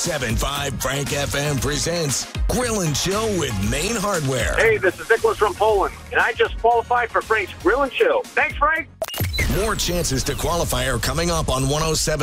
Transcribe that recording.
7.5 Frank FM presents Grill and Chill with Maine Hardware. Hey, this is Nicholas from Poland, and I just qualified for Frank's Grill and Chill. Thanks, Frank. More chances to qualify are coming up on 107.